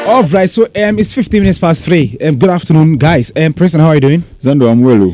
All right, so it's 15 minutes past 3. Good afternoon, guys. Preston, how are you doing? Zando, I'm well.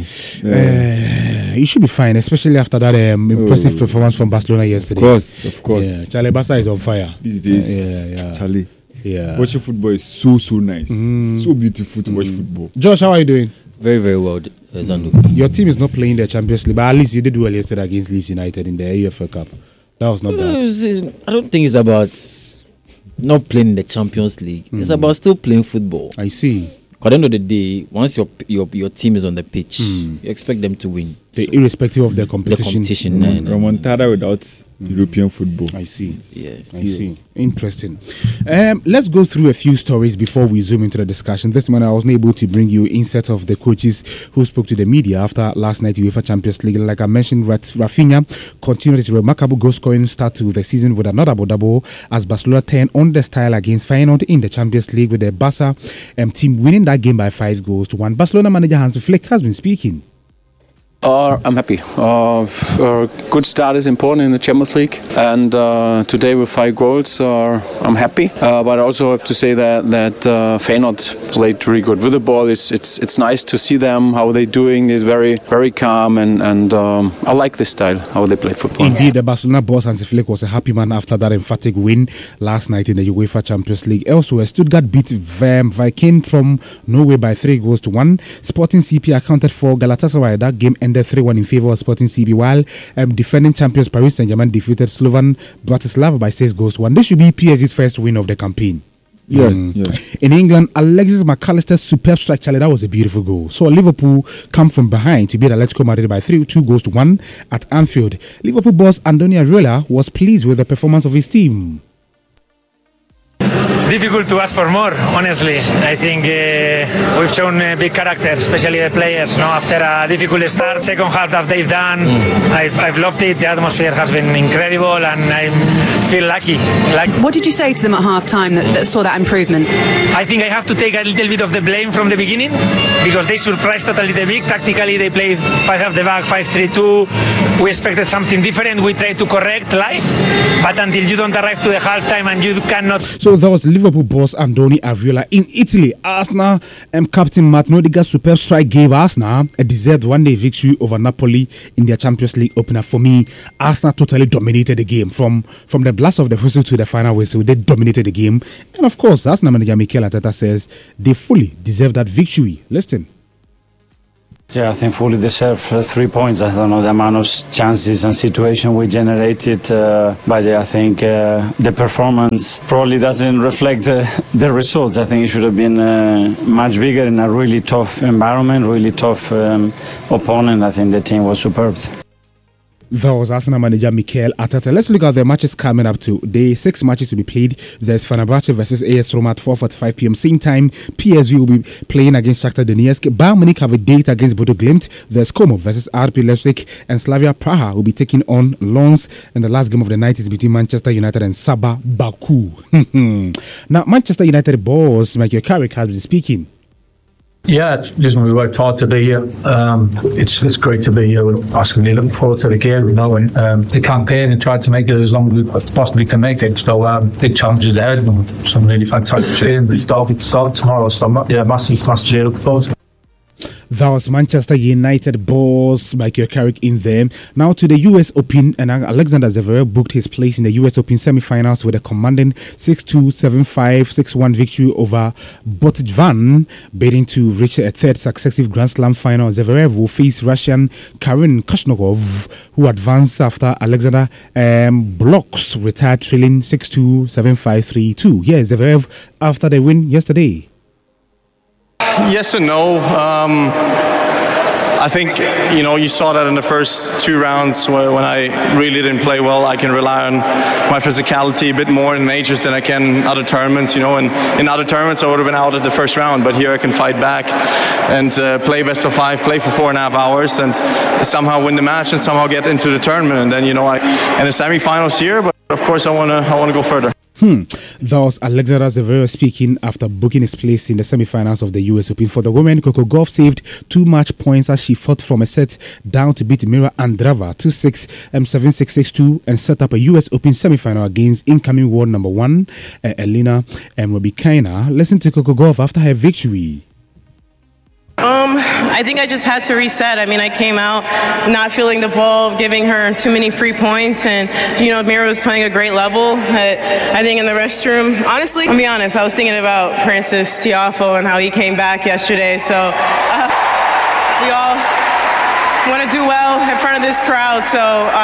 You should be fine, especially after that impressive performance from Barcelona yesterday. Of course. Yeah, Charlie Barca is on fire These days, Charlie. Yeah. Watching football is so nice. So beautiful to watch football. Josh, how are you doing? Very, very well, Zando. Your team is not playing the Champions League, but at least you did well yesterday against Leeds United in the UEFA Cup. That was not bad. I don't think it's about not playing the Champions League. It's about still playing football. I see. At the end of the day, once your team is on the pitch, you expect them to win. Irrespective of their competition. Remontada without European football. I see. Yes. I see. Interesting. Let's go through a few stories before we zoom into the discussion. This morning, I wasn't able to bring you insight of the coaches who spoke to the media after last night UEFA Champions League. Like I mentioned, Rafinha continued his remarkable goal-scoring start to the season with another double as Barcelona turned on the style against Feyenoord in the Champions League with the Barca team winning that game by 5-1. Barcelona manager Hans Flick has been speaking. I'm happy. A good start is important in the Champions League, and today with 5 goals, I'm happy. But I also have to say that Feyenoord played really good with the ball. It's nice to see them how they're doing. They're very very calm, and I like this style how they play football. Indeed, the Barcelona boss Hansi Flick was a happy man after that emphatic win last night in the UEFA Champions League. Elsewhere, Stuttgart beat Viking from Norway by 3-1. Sporting CP accounted for Galatasaray. That game ended 3-1 in favour of Sporting CP, while defending champions Paris Saint-Germain defeated Slovan Bratislava by 6-1. This should be PSG's first win of the campaign. Yeah. In England, Alexis McAllister's superb strike, Charlie, that was a beautiful goal. So Liverpool come from behind to beat Atletico Madrid by 2-1 at Anfield. Liverpool boss Antonio Areola was pleased with the performance of his team. It's difficult to ask for more, honestly. I think we've shown big character, especially the players. After a difficult start, second half that they've done, I've loved it. The atmosphere has been incredible, and I feel lucky. What did you say to them at half-time that saw that improvement? I think I have to take a little bit of the blame from the beginning because they surprised us a little bit. Tactically, they played 5 at the back, 5-3-2. We expected something different. We tried to correct life, but until you don't arrive to the half-time and you cannot... So that was Liverpool boss Andoni Areola. In Italy, Arsenal captain Martin Odegaard's superb strike gave Arsenal a deserved one-day victory over Napoli in their Champions League opener. For me, Arsenal totally dominated the game from the blast of the whistle to the final whistle. They dominated the game, and of course, Arsenal manager Mikel Arteta says they fully deserve that victory. Listen. Yeah, I think fully deserve 3 points. I don't know the amount of chances and situation we generated, but I think the performance probably doesn't reflect the results. I think it should have been much bigger in a really tough environment, really tough opponent. I think the team was superb. That was Arsenal manager Mikel Arteta. Let's look at the matches coming up today. 6 matches to be played. There's Fenerbahce versus AS Roma at 4:45 p.m. Same time, PSV will be playing against Shakhtar Donetsk. Bayern Munich have a date against Bodo Glimt. There's Como versus RB Leipzig, and Slavia Praha will be taking on Lens. And the last game of the night is between Manchester United and Sabah Baku. Now, Manchester United boss Michael Carrick has been speaking. Yeah, listen, we worked hard to be here. It's great to be here. We're absolutely looking forward to the game, and the campaign and tried to make it as long as we possibly can make it. So big challenges ahead and some really fantastic training. We start tomorrow, so massive looking forward to it. That was Manchester United boss Michael Carrick in there. Now to the US Open, and Alexander Zverev booked his place in the US Open semi-finals with a commanding 6-2, 7-5, 6-1 victory over Botjvan, bidding to reach a third successive Grand Slam final. Zverev will face Russian Karen Khachanov, who advanced after Alexander Blocks retired trailing 6-2, 7-5, 3-2. Yeah, Zverev after the win yesterday. Yes and no. I think, you saw that in the first 2 rounds when I really didn't play well. I can rely on my physicality a bit more in majors than I can in other tournaments, and in other tournaments I would have been out at the first round, but here I can fight back and play best of 5, play for 4.5 hours and somehow win the match and somehow get into the tournament. And then, in the semi-finals here, but of course I want to go further. That was Alexander Zverev speaking after booking his place in the semi-finals of the US Open. For the women, Coco Gauff saved 2 match points as she fought from a set down to beat Mira Andreeva 2-6, 7-6, 6-2, and set up a US Open semi-final against incoming world number 1 Elena Rybakina. Listen to Coco Gauff after her victory. I think I just had to reset. I mean, I came out not feeling the ball, giving her too many free points, and Mira was playing a great level. I think in the restroom, honestly, I'll be honest, I was thinking about Francis Tiafoe and how he came back yesterday. So we all want to do well in front of this crowd. So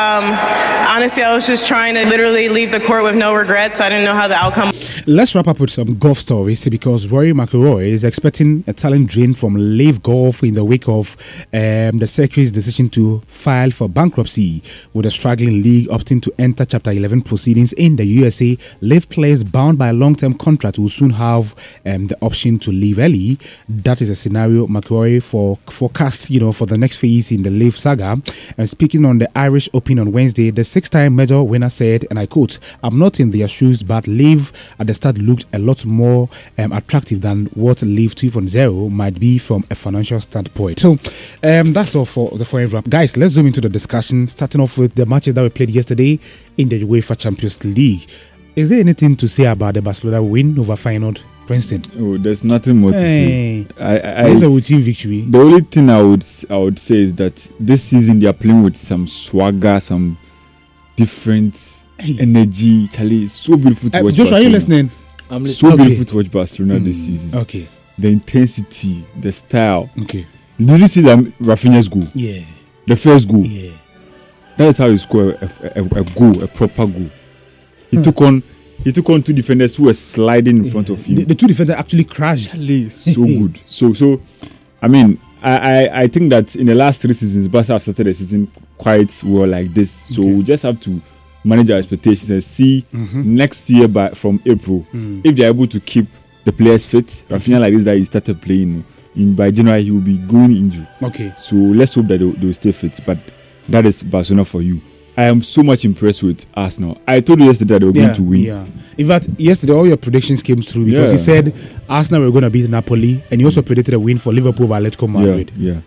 honestly, I was just trying to literally leave the court with no regrets. I didn't know how the outcome. Let's wrap up with some golf stories because Rory McIlroy is expecting a talent drain from Live Golf in the wake of the secretary's decision to file for bankruptcy, with the struggling league opting to enter Chapter 11 proceedings in the USA. Live players bound by a long-term contract will soon have the option to leave early. That is a scenario McIlroy forecast, for the next phase in the Live saga. And speaking on the Irish Open on Wednesday, the 6-time major winner said, and I quote, "I'm not in their shoes, but Live at the start looked a lot more attractive than what Live 2.0 might be from a financial standpoint." So that's all for the foreign wrap. Guys, let's zoom into the discussion, starting off with the matches that we played yesterday in the UEFA Champions League. Is there anything to say about the Barcelona win over Feyenoord Princeton? Oh, there's nothing more to say. It's a routine victory. The only thing I would say is that this season they are playing with some swagger, some different energy. Charlie, it's so beautiful to watch. Josh, Barcelona. are you listening? I'm listening. So beautiful to watch Barcelona this season. Okay. The intensity, the style. Okay. Did you see that Rafinha's goal? Yeah. The first goal. Yeah. That is how you score a goal, a proper goal. He took on 2 defenders who were sliding in front of him. The 2 defenders actually crashed. Charlie, so good. So I mean, I think that in the last 3 seasons, Barca have started the season quite well like this. So we just have to manage our expectations and see next year from April if they're able to keep the players fit. Rafinha like this that he started playing by January, he will be going injured. Okay. So let's hope that they'll stay fit. But that is Barcelona for you. I am so much impressed with Arsenal. I told you yesterday that they were going to win. Yeah. In fact, yesterday all your predictions came through because you said Arsenal were going to beat Napoli, and you also predicted a win for Liverpool over Atletico Madrid. Yeah.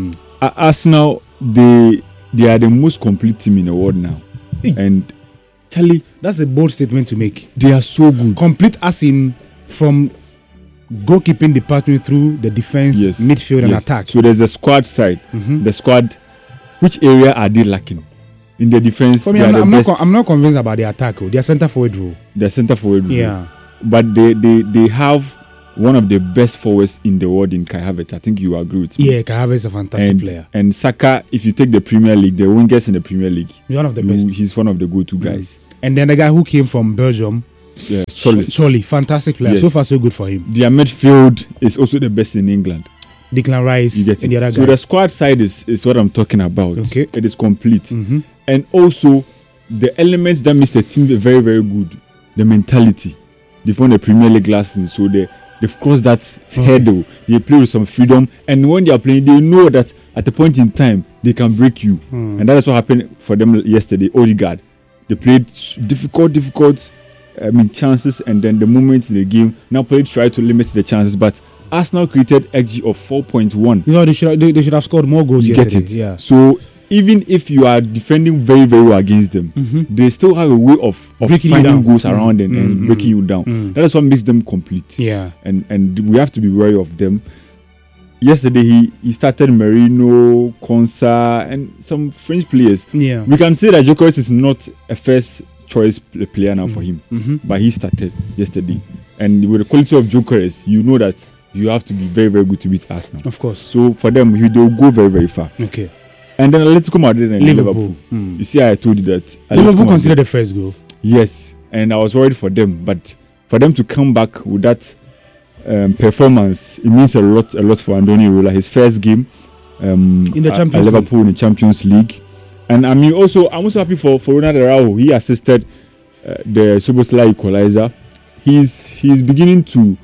Arsenal, they are the most complete team in the world now. And Charlie, that's a bold statement to make. They are so good. Complete as in from goalkeeping department through the defense, midfield, and attack. So there's a squad side. The squad, which area are they lacking? In the defense, for me, I'm not convinced about the attack. Their centre forward role. Their centre forward role. Yeah. But they have one of the best forwards in the world in Kai Havertz. I think you agree with me. Yeah, Kai Havertz is a fantastic player. And Saka, if you take the Premier League, the wingers in the Premier League, he's one of the best. He's one of the go-to guys. And then the guy who came from Belgium, Surely, fantastic player. Yes. So far, so good for him. Their midfield is also the best in England. Declan Rice, you get it. And the other so guy. The squad side is what I'm talking about. Okay. It is complete. And also, the elements that makes the team very, very good, the mentality. They found the Premier League last season, so they've crossed that hurdle. They play with some freedom, and when they are playing, they know that at a point in time, they can break you. And that is what happened for them yesterday. Odegaard. They played difficult chances, and then the moments in the game, Napoli tried to limit the chances, but Arsenal created XG of 4.1. You know, they should have scored more goals yesterday. Get it? Yeah. So even if you are defending very, very well against them, they still have a way of finding goals around them and breaking you down. That is what makes them complete. Yeah. And we have to be wary of them. Yesterday he started Merino, Konsa, and some French players. Yeah. We can say that Gyökeres is not a first choice player now for him, but he started yesterday. And with the quality of Gyökeres, you know that you have to be very, very good to beat Arsenal. Of course. So for them, they'll go very, very far. Okay. And then Atletico Madrid and Liverpool. You see, I told you that Liverpool considered the first goal. Yes, and I was worried for them, but for them to come back with that performance, it means a lot for Andoni Iraola. His first game in the Champions League. Liverpool in the Champions League, and I'm also happy for Ronald Araujo. He assisted the Szoboszlai equalizer. He's beginning to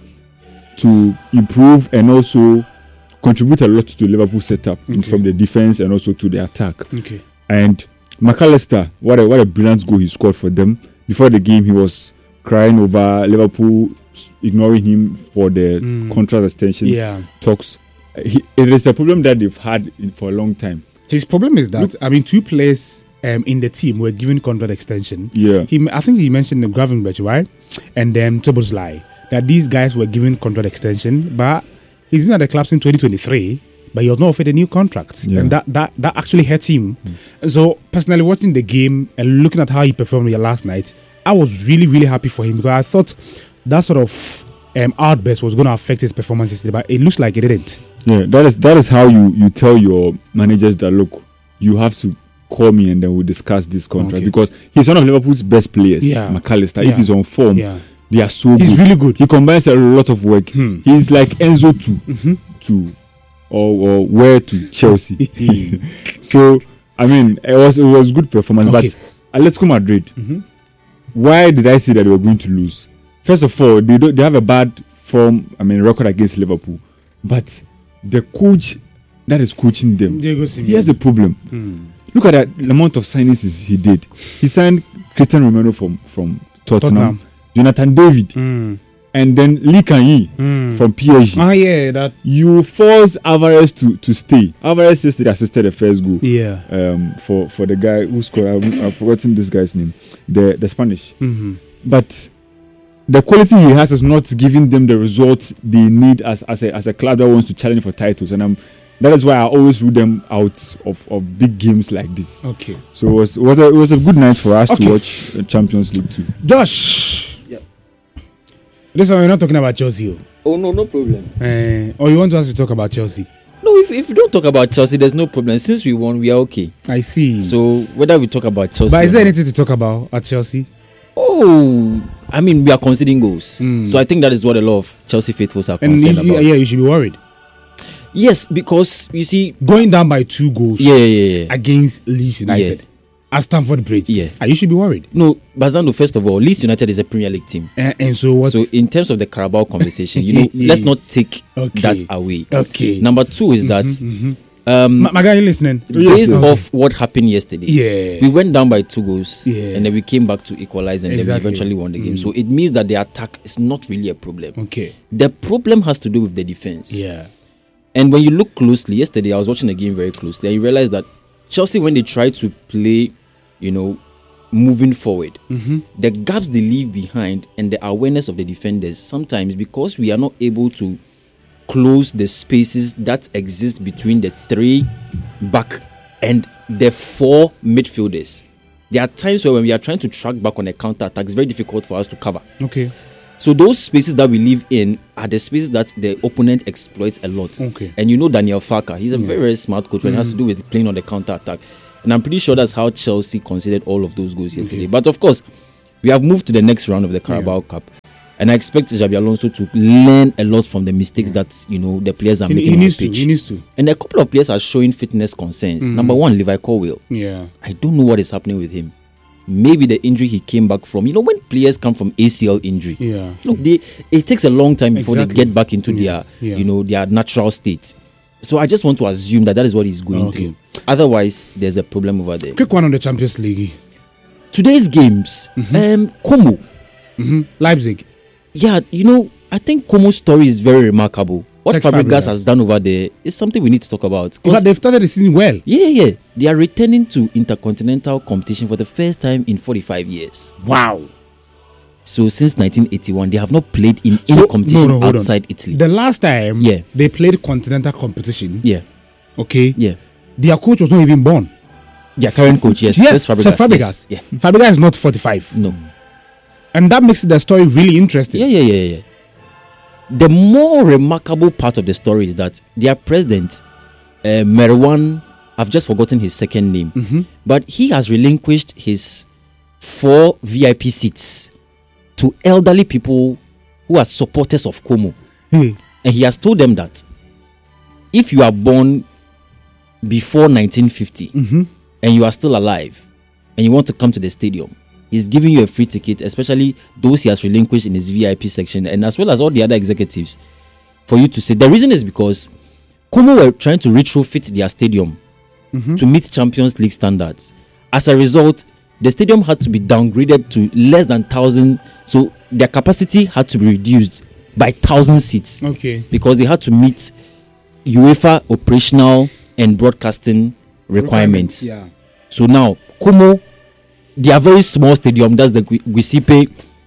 improve and also contribute a lot to Liverpool setup from the defense and also to the attack. Okay. And McAllister, what a brilliant goal he scored for them. Before the game, he was crying over Liverpool ignoring him for the contract extension talks. It is a problem that they've had for a long time. His problem is that, two players in the team were given contract extension. Yeah. I think he mentioned the Gravenberch, right? And then Szoboszlai, that these guys were given contract extension, but he's been at the club since 2023, but he was not offered a new contract. Yeah. And that actually hurt him. So, personally, watching the game and looking at how he performed last night, I was really, really happy for him because I thought that sort of outburst was going to affect his performance yesterday, but it looks like it didn't. Yeah, that is how you tell your managers that, look, you have to call me and then we'll discuss this contract because he's one of Liverpool's best players, McAllister. If he's on form, they are so good. He's really good. He combines a lot of work. He's like Enzo to or where to Chelsea. So, I mean, it was good performance. But Atletico Madrid, why did I say that they were going to lose? First of all, they have a bad record against Liverpool. But the coach that is coaching them, he has a problem. Look at the amount of signings he did. He signed Cristiano Ronaldo from Tottenham. Jonathan David, and then Lee Kan-yi from PSG. That you force Alvarez to stay. Alvarez yesterday assisted the first goal. For the guy who scored. I've forgotten this guy's name. The Spanish. But the quality he has is not giving them the results they need as a club that wants to challenge for titles. And that is why I always rule them out of big games like this. Okay. So it was a good night for us to watch Champions League too. Josh. This one we're not talking about Chelsea. Oh no problem. Or you want us to talk about Chelsea? No, if you don't talk about Chelsea, there's no problem. Since we won, we are okay. I see. So whether we talk about Chelsea, but is there anything to talk about at Chelsea? Oh, I mean, we are conceding goals. So I think that is what a lot of Chelsea faithfuls are concerned about. Yeah, you should be worried. Yes, because you see, going down by 2 goals against Leeds United at Stamford Bridge, you should be worried. No, Bazando, first of all, Leeds United is a Premier League team. And so what? So in terms of the Carabao conversation, let's not take that away. Okay. Number 2 is that my guy, you listening? Based off what happened yesterday, we went down by 2 goals and then we came back to equalize and then we eventually won the game. So it means that the attack is not really a problem. Okay. The problem has to do with the defense. Yeah. And when you look closely, yesterday I was watching the game very closely and you realize that Chelsea, when they try to play, moving forward, the gaps they leave behind and the awareness of the defenders, sometimes because we are not able to close the spaces that exist between the 3 back and the 4 midfielders. There are times where when we are trying to track back on a counter attack, it's very difficult for us to cover. Okay. So those spaces that we leave in are the spaces that the opponent exploits a lot. Okay. And Daniel Farke, he's a very, very smart coach when it has to do with playing on the counter attack. And I'm pretty sure that's how Chelsea considered all of those goals yesterday. But of course, we have moved to the next round of the Carabao Cup. And I expect Xabi Alonso to learn a lot from the mistakes that, the players are making on the pitch. He needs to. And a couple of players are showing fitness concerns. Number 1, Levi Colwill. Yeah. I don't know what is happening with him. Maybe the injury he came back from. When players come from ACL injury, look, it takes a long time before they get back into their, their natural state. So I just want to assume that is what he's going through. Otherwise, there's a problem over there. Quick one on the Champions League. Today's games, Como, Leipzig. Yeah, I think Como's story is very remarkable. What Fabregas has done over there is something we need to talk about. Because they've started the season well. Yeah. They are returning to intercontinental competition for the first time in 45 years. Wow. So since 1981, they have not played in any competition outside Italy. The last time they played continental competition. Yeah. Okay. Yeah. Their coach was not even born. Their current coach, yes. Fabregas. Yes. Yeah. Fabregas is not 45. No. And that makes the story really interesting. Yeah. The more remarkable part of the story is that their president, Merwan, I've just forgotten his second name, but he has relinquished his 4 VIP seats to elderly people who are supporters of Como. And he has told them that if you are born before 1950 and you are still alive and you want to come to the stadium, he's giving you a free ticket, especially those he has relinquished in his VIP section, and as well as all the other executives, for you to say. The reason is because Como were trying to retrofit their stadium to meet Champions League standards. As a result, the stadium had to be downgraded to less than 1,000. So their capacity had to be reduced by 1,000 seats. Okay. Because they had to meet UEFA operational and broadcasting requirements. Yeah. So now, Como, they are very small stadium. That's the Guisipe.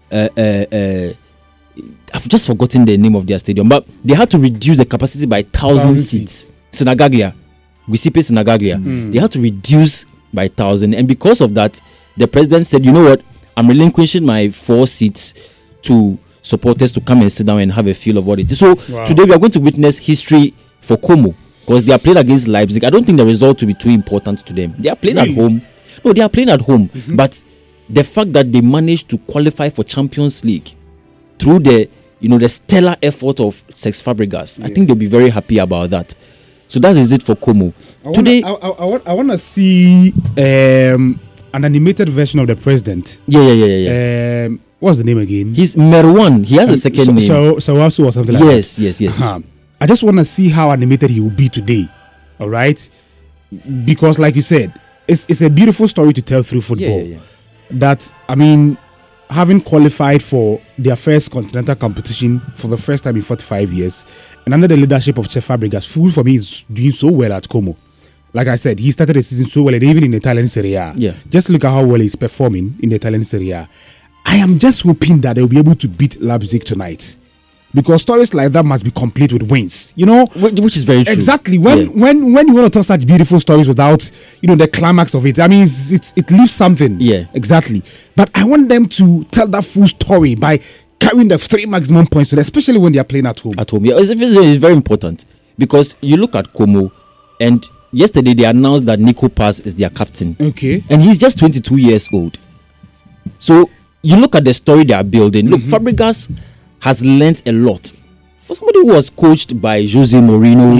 I've just forgotten the name of their stadium, but they had to reduce the capacity by 1,000 seats. Sinagaglia, Guisipe Sinagaglia. They had to reduce by 1,000, and because of that, the president said, "You know what? I'm relinquishing my 4 seats to supporters to come and sit down and have a feel of what it is." So today we are going to witness history for Como, because they are playing against Leipzig. I don't think the result will be too important to them. They are playing at home. No, they are playing at home. But the fact that they managed to qualify for Champions League through the stellar effort of Cesc Fabregas, I think they'll be very happy about that. So that is it for Como. Today, I want to see an animated version of the president. Yeah. What's the name again? He's Merwan. He has a second name. Sawasu or something like that. Yes. I just want to see how animated he will be today. All right? Because like you said, it's a beautiful story to tell through football. Yeah. That, I mean, having qualified for their first continental competition for the first time in 45 years, and under the leadership of Cesc Fabregas, who for me is doing so well at Como. Like I said, he started the season so well, and even in the Italian Serie A. Yeah. Just look at how well he's performing in the Italian Serie A. I am just hoping that they'll be able to beat Leipzig tonight. Because stories like that must be complete with wins, which is very true. Exactly. When you want to tell such beautiful stories without, the climax of it, I mean, it leaves something. Yeah. Exactly. But I want them to tell that full story by carrying the 3 maximum points, especially when they are playing at home. At home, yeah, it's very important because you look at Como, and yesterday they announced that Nico Paz is their captain. Okay. And he's just 22 years old. So you look at the story they are building. Look, Fabregas has learnt a lot. For somebody who was coached by Jose Mourinho,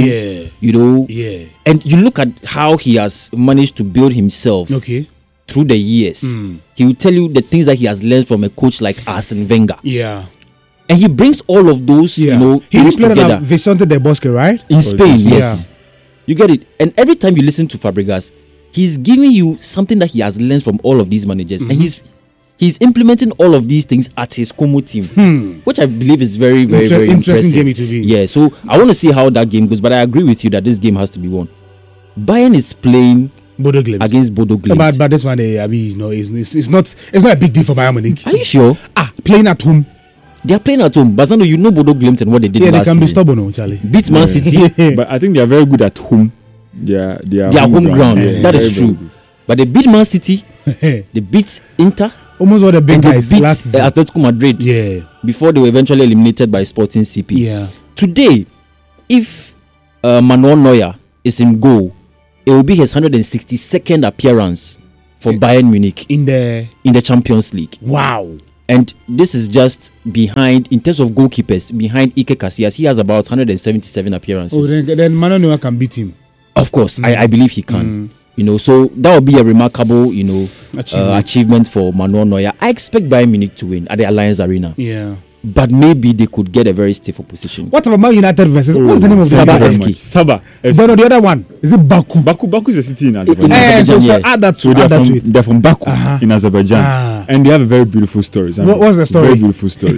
and you look at how he has managed to build himself through the years. He will tell you the things that he has learned from a coach like Arsene Wenger. Yeah. And he brings all of those, he things played together. at Vicente del Bosque, right? In Spain, yes. Yeah. You get it. And every time you listen to Fabregas, he's giving you something that he has learned from all of these managers. And he's implementing all of these things at his Como team, which I believe is very, very, very interesting impressive. game it will be. Yeah, so I want to see how that game goes, but I agree with you that this game has to be won. Bayern is playing Bodo Glimt against Bodo Glimt. But this one, it's not a big deal for Bayern Munich. Are you sure? Playing at home. They are playing at home. But you know Bodo Glimt and what they did last season. They can be stubborn, Charlie. Beat Man City. But I think they are very good at home. They are home ground. Yeah, that is true. But they beat Man City. They beat Inter. Almost all the big guys beat last season. Atletico Madrid. Yeah. Before they were eventually eliminated by Sporting CP. Yeah. Today, if Manuel Neuer is in goal, it will be his 162nd appearance for Bayern Munich in the Champions League. Wow. And this is just behind, in terms of goalkeepers, behind Iker Casillas. He has about 177 appearances. Then Manuel Neuer can beat him. Of course, I believe he can. So that would be a remarkable, achievement for Manuel Neuer. I expect Bayern Munich to win at the Allianz Arena. Yeah. But maybe they could get a very stiff opposition. What about Man United versus? What's the name of the Sabah game? FK. Sabah. But the other one is it Baku? Baku is a city in Azerbaijan. Add that to it. They're from Baku in Azerbaijan, and they have a very beautiful story. What's the story? Very beautiful story.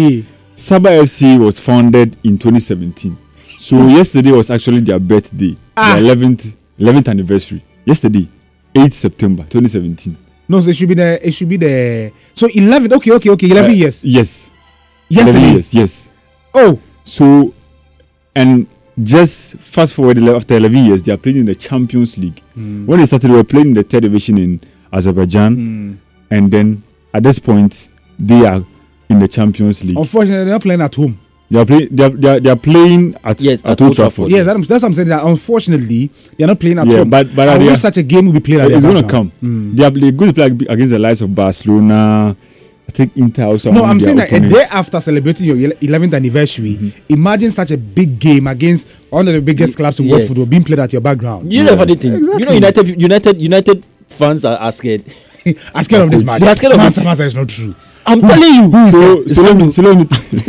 Sabah FC was founded in 2017. So yesterday was actually their birthday, their 11th anniversary. Yesterday, 8th September 2017. No, so it should be the so 11. Okay, 11 years. Yes. Yesterday. 11 years, yes. Oh. So, and just fast forward after 11 years, they are playing in the Champions League. When they started, they were playing in the third division in Azerbaijan. And then at this point, they are in the Champions League. Unfortunately, they're not playing at home. They are playing at Old Trafford. Yeah, that's what I'm saying. That unfortunately, they are not playing at home. But I wish such a game will be played at it's going to come. They are going to play against the likes of Barcelona. I think Inter also. No, I'm saying that a day after celebrating your 11th anniversary, imagine such a big game against one of the biggest clubs in world football being played at your background. You know funny thing. Exactly. You know United fans are scared. I'm scared of this match. They are scared of this. Manchester is not true. I'm telling you. So let me tell you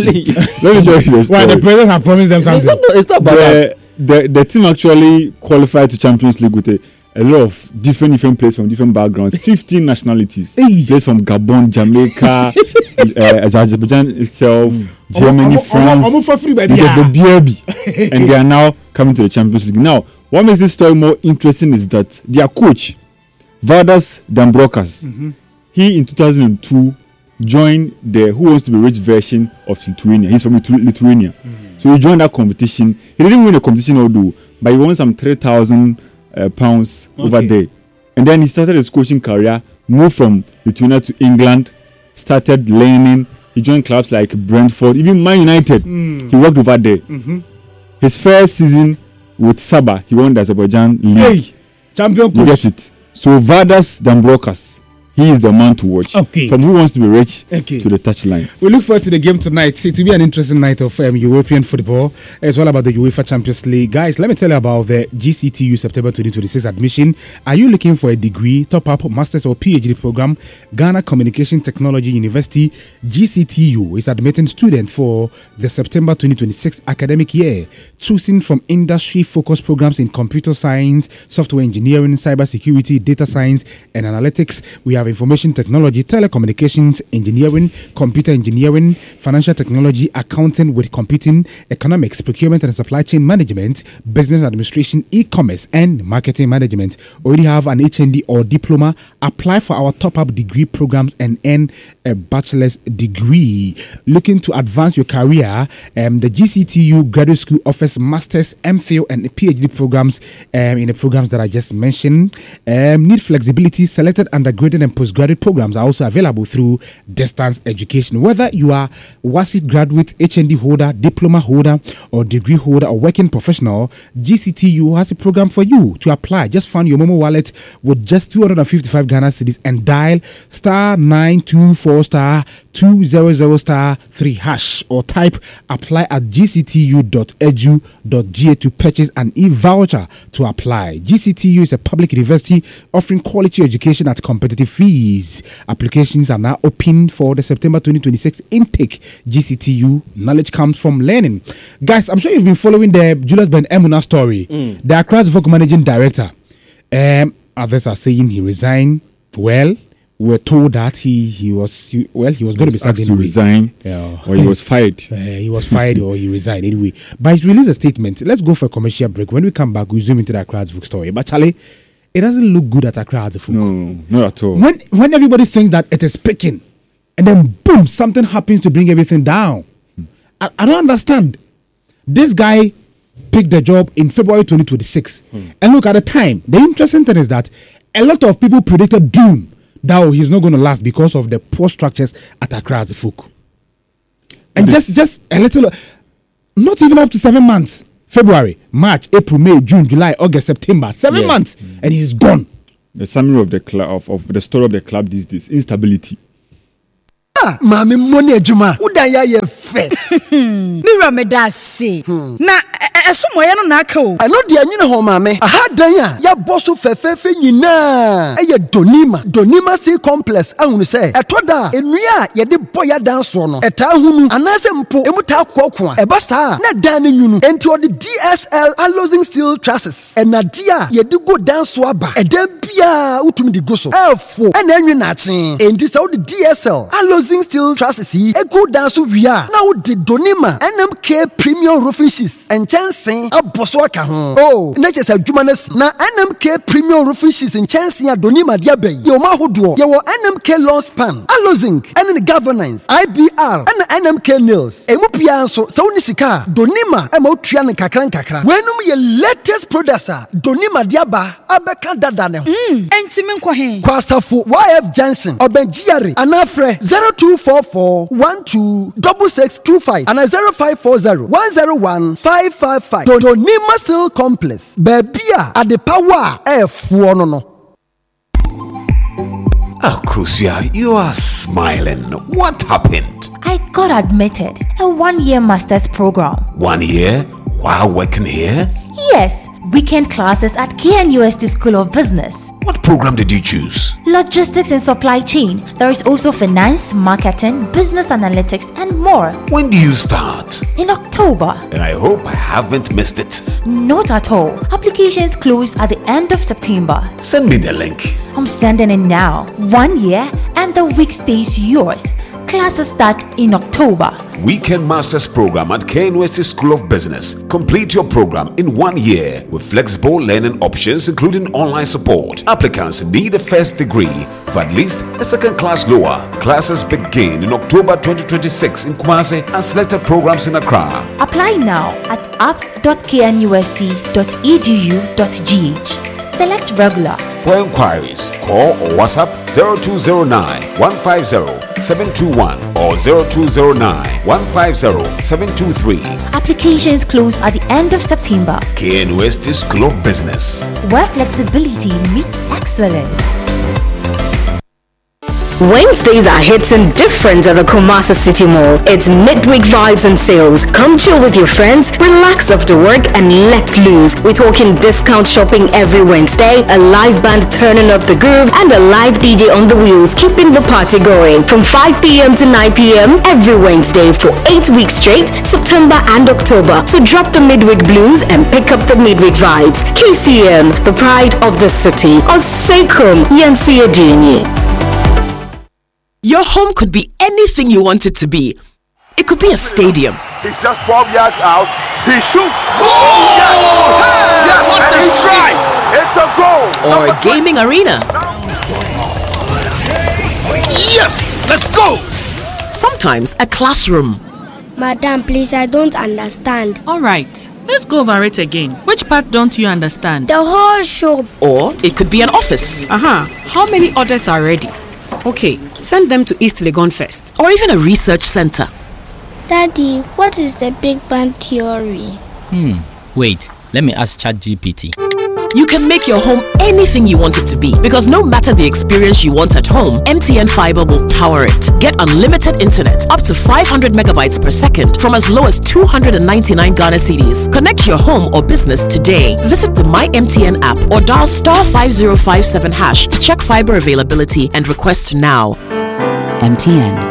this. Why the president have promised them something? It's not bad. The team actually qualified to Champions League with a lot of different players from different backgrounds, 15 nationalities. Players from Gabon, Jamaica, Azerbaijan itself, Germany, France, the BRB. And they are now coming to the Champions League. Now, what makes this story more interesting is that their coach, Valdas Dombrovskis, he in 2002 joined the Who Wants to Be Rich version of Lithuania. He's from Lithuania. So he joined that competition. He didn't win the competition although, but he won some £3,000 over there. And then he started his coaching career, moved from Lithuania to England, started learning. He joined clubs like Brentford, even Man United. He worked over there. His first season with Sabah, he won the Azerbaijan League. Champion coach. You get it. So Valdas Dombrovskis, he is the man to watch. From Who Wants to Be Rich to the touchline. We look forward to the game tonight. It will be an interesting night of European football. It's all about the UEFA Champions League. Guys, let me tell you about the GCTU September 2026 admission. Are you looking for a degree, top-up, master's or PhD program? Ghana Communication Technology University, GCTU, is admitting students for the September 2026 academic year, choosing from industry-focused programs in computer science, software engineering, cybersecurity, data science, and analytics. We have information technology, telecommunications, engineering, computer engineering, financial technology, accounting with computing, economics, procurement and supply chain management, business administration, e-commerce, and marketing management. Already have an HND or diploma? Apply for our top-up degree programs and earn a bachelor's degree. Looking to advance your career, the GCTU Graduate School offers master's, MPhil, and PhD programs in the programs that I just mentioned. Need flexibility. Selected undergraduate and postgraduate programs are also available through distance education. Whether you are WASSCE graduate, HND holder, diploma holder, or degree holder, or working professional, GCTU has a program for you. To apply, just find your Momo wallet with just 255 Ghana cedis and dial *924*200*3# or type apply at gctu.edu.ga to purchase an e-voucher to apply. GCTU is a public university offering quality education at competitive fees. Applications are now open for the September 2026 intake. GCTU, knowledge comes from learning. Guys, I'm sure you've been following the Julius Ben Emuna story. The Accra Vogue managing director. Others are saying he resigned. Well, we're told that he was going to be sacked to resign, or he was fired. He was fired or he resigned anyway. But he released a statement. Let's go for a commercial break. When we come back, we zoom into the Accra Vogue story. But Charlie, it doesn't look good at Accra Vogue. No, not at all. When everybody thinks that it is picking, and then boom, something happens to bring everything down. I don't understand. This guy picked the job in February 2026, and look at the time. The interesting thing is that a lot of people predicted doom. That he's not going to last because of the poor structures at Accra Vogue. And just a little, not even up to 7 months. February, March, April, May, June, July, August, September. 7 months, and he's gone. The summary of the club of the story of the club these days: instability. Mami money ejuma udanya ye fe mira me da say na esomoye no na aka o eno de anyine ho mami aha dan a ya boso fefefe nyina eye donima sea complex ahunu say etoda enua ye de boya dan so no eta hunu anase mpo emuta kokko a eba saa na dan nyunu enti odi DSL alloying steel trusses enadia ye de go dan so aba edan bia utumi di go so efo ena enwe na achen enti say odi DSL alloying steel trusses a good dance via now the Donima NMK premium roofing sheets and chancing a boswaka oh natures a jumanes na NMK premium roofing sheets and chancing a Donima diabe yo mahodo yo NMK long span allozing and the governance IBR and NMK nails emupia so unisika Donima emotria ne kakra wenum ye latest producer Donima diaba abeka dada ne entimi nkwo he kwasafo YF Johnson obenjiare anafre 0244126625 and 0540-101-555. Donima Steel Complex. Babia at the power F1 no. Akusia, you are smiling. What happened? I got admitted. A 1-year master's program. 1 year? While working here? Yes. Weekend classes at KNUST School of Business. What What program did you choose? Logistics and supply chain. There is also finance, marketing, business analytics, and more. When do you start? In October. And I hope I haven't missed it. Not at all. Applications close at the end of September. Send me the link. I'm sending it now. 1 year and the week stays yours. Classes start in October. Weekend Masters Program at KNUST School of Business. Complete your program in 1 year with flexible learning options including online support. Applicants need a first degree for at least a second class lower. Classes begin in October 2026 in Kumasi and selected programs in Accra. Apply now at apps.knust.edu.gh. Select regular. For inquiries, call or WhatsApp 0209 150 721 or 0209 150 723. Applications close at the end of September. KNUST School of Business, where flexibility meets excellence. Wednesdays are hitting different at the Kumasi City Mall. It's midweek vibes and sales. Come chill with your friends, relax after work, and let loose. We're talking discount shopping every Wednesday, a live band turning up the groove, and a live DJ on the wheels, keeping the party going. From 5 p.m. to 9 p.m. every Wednesday for 8 weeks straight, September and October. So drop the midweek blues and pick up the midweek vibes. KCM, the pride of the city. Osekum, Yansi Adini. Your home could be anything you want it to be. It could be a stadium. He's just 12 yards out. He shoots. Oh! Yes! Yes! What a strike! It's a goal. Or a gaming arena. Yes! Let's go! Sometimes a classroom. Madam, please, I don't understand. All right. Let's go over it again. Which part don't you understand? The whole show. Or it could be an office. How many orders are ready? Okay, send them to East Legon first. Or even a research center. Daddy, what is the Big Bang Theory? Wait, let me ask ChatGPT. You can make your home anything you want it to be, because no matter the experience you want at home, MTN Fiber will power it. Get unlimited internet up to 500 megabytes per second from as low as 299 Ghana cedis. Connect your home or business today. Visit the My MTN app or dial *5057# to check fiber availability and request now. MTN.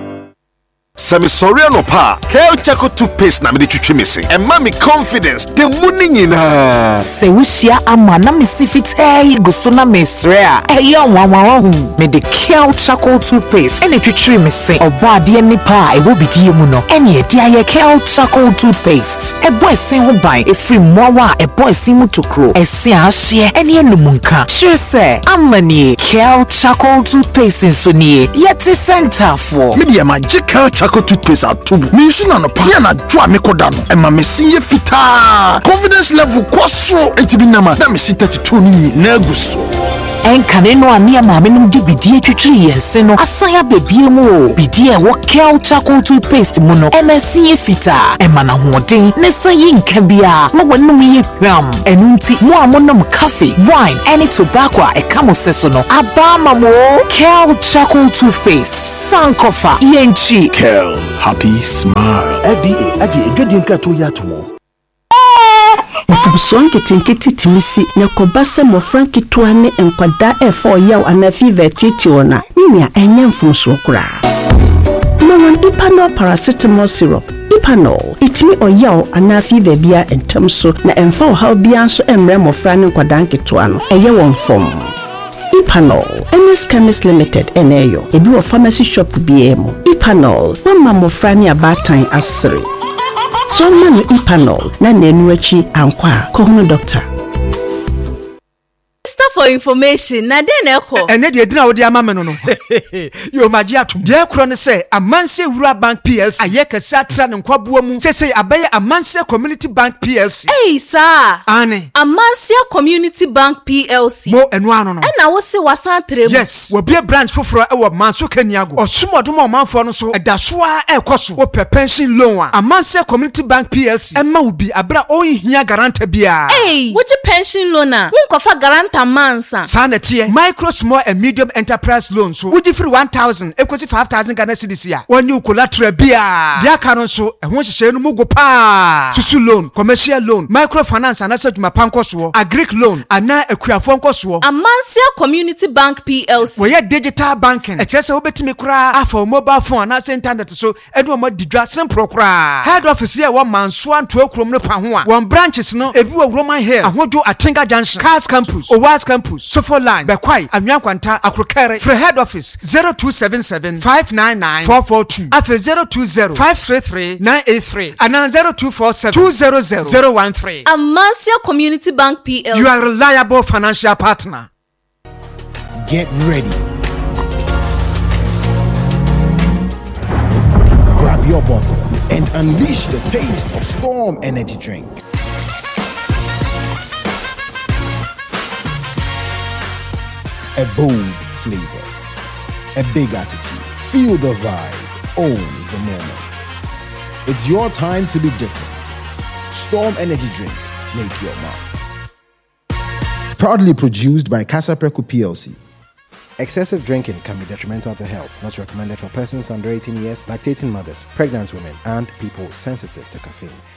Semi Soriano Pa, Kel Chaco toothpaste na me de twitwe me se. E ma me confidence, the money nyina. Se wushia ama na me si fitai go so na me sre a. E ya wanwa hu. Me de Kel Chaco toothpaste ene twitwe me se. Oba de ni pa e wo bidie mu no. Ene e dia ye Kel Chaco toothpaste. E boy sen ho ban e free mowa e boy sin mu tokro. E se ahye ene enumunka. Sure se amani Kel Chaco toothpaste so nie. Yeti center for. Me de magical Chaco toothpaste atubu. Me use na no pa. Ya na dwa me koda no. E ma me sinye fita. Confidence level kwaso. Enti bi na ma na me si 32 ni na aguso. Enkane no ania maame no di bidie twitwiri yense no asaya bebie mu o bidie wo Kel Chaco toothpaste mu no MSC fita e mana hoden ne sayi nka bia ma wonum ye hwam enunti mo amonom cafe wine any tobacco e kamo seso no aba mamo Kel Chaco toothpaste sankofa yenchi Kel happy smile FDA aje edwedie nkrato ya tomo. Ufubuson ketinketi timisi na kobasa mo franki tuane enkwada e4 yaw ana fever titi ona nya enye mfumso kura Mawan Ipanol paracetamol syrup Ipanol itimi oyaw ana fever bia entamso na emfa how bia so emre mo frane nkwada nketo ano eye won fom Ipanol NS Chemist Limited eneyo ebi wo pharmacy shop biemo Ipanol mama mo frane abatan asere so manu Ipanol na nenu achi ankwa kohunu doctor. For information na den eko ene de edina wo de ama me no no yo magi atum de kro ne se Amanse Wura Bank PLC ayekasa atra ne nkwaboa mu sese abaye Amanse Community Bank PLC sir ane Amanse Community Bank PLC mo enu ano no na wo se wasantre mu yes wo bia branch foforo e wo Manso Kaniago osumodom o manfo no so edasoa ekoso wo pension loan Amanse Community Bank PLC e ma wo bi abra o hia garanta bia wo pension loan a wo nkofa garanta Santa Mansa. Sana tie. Micro, small and medium enterprise loans. So would you free 1,000 equals 5,000 Ghana cedis here. When you collateral beer. Dia canon so and once you mugo pa. Susu loan, commercial loan, microfinance and asset my pankoswo, a Greek loan, and now a Kriafonkoswo. Amansia Community Bank PLC. We had digital banking. A chess over to me cry for mobile phone and internet so Edward more didra simple cry. Head office here 1 man swan 12 krom panwa. 1 branches no ebu Roman Hill. And what do a Tinga Junction, Cars Campus, Owas Campus, Sofo Line, Bequai, and Yankwanta, Akrokere. For head office 0277 599 442. After 020 533 983 and now 0247 200 013. Amansia Community Bank PLC. You are a reliable financial partner. Get ready. Grab your bottle and unleash the taste of Storm Energy Drink. A bold flavor, a big attitude. Feel the vibe, own the moment. It's your time to be different. Storm Energy Drink, make your mark. Proudly produced by Casapreco PLC. Excessive drinking can be detrimental to health. Not recommended for persons under 18 years, lactating mothers, pregnant women, and people sensitive to caffeine.